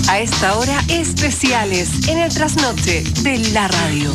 A esta hora, especiales en el trasnoche de la radio.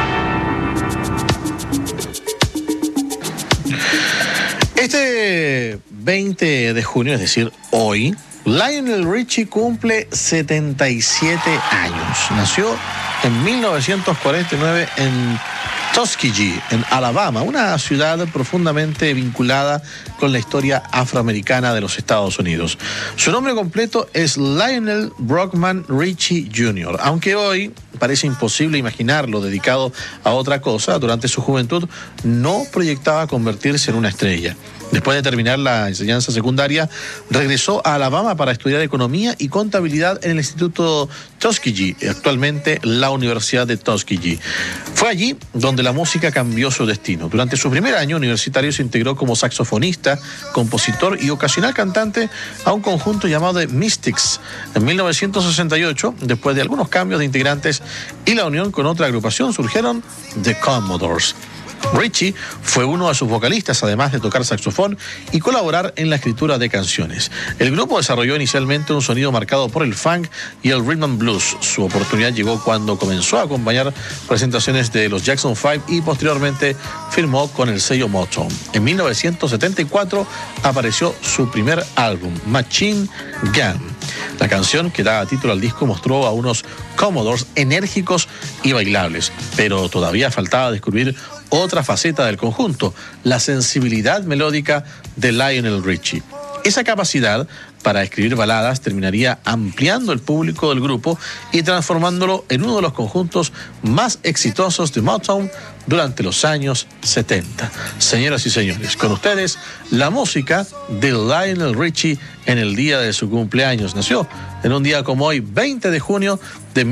Este 20 de junio, es decir, hoy, Lionel Richie cumple 77 años. Nació en 1949 en Tuskegee, en Alabama, una ciudad profundamente vinculada con la historia afroamericana de los Estados Unidos. Su nombre completo es Lionel Brockman Richie Jr., aunque hoy parece imposible imaginarlo dedicado a otra cosa. Durante su juventud no proyectaba convertirse en una estrella. Después de terminar la enseñanza secundaria, regresó a Alabama para estudiar economía y contabilidad en el Instituto Tuskegee, actualmente la Universidad de Tuskegee. Fue allí donde la música cambió su destino. Durante su primer año universitario se integró como saxofonista, compositor y ocasional cantante a un conjunto llamado The Mystics. En 1968, después de algunos cambios de integrantes y la unión con otra agrupación, surgieron The Commodores. Richie fue uno de sus vocalistas, además de tocar saxofón y colaborar en la escritura de canciones. El grupo desarrolló inicialmente un sonido marcado por el funk y el rhythm and blues. Su oportunidad llegó cuando comenzó a acompañar presentaciones de los Jackson 5 y posteriormente firmó con el sello Motown. En 1974 apareció su primer álbum, Machine Gun. La canción que da título al disco mostró a unos Commodores enérgicos y bailables, pero todavía faltaba descubrir otra faceta del conjunto, la sensibilidad melódica de Lionel Richie. Esa capacidad para escribir baladas terminaría ampliando el público del grupo y transformándolo en uno de los conjuntos más exitosos de Motown durante los años 70. Señoras y señores, con ustedes la música de Lionel Richie en el día de su cumpleaños. Nació en un día como hoy, 20 de junio de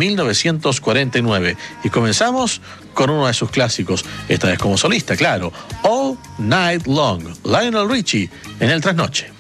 1949. Y comenzamos con uno de sus clásicos, esta vez como solista, claro, All Night Long. Lionel Richie en el trasnoche.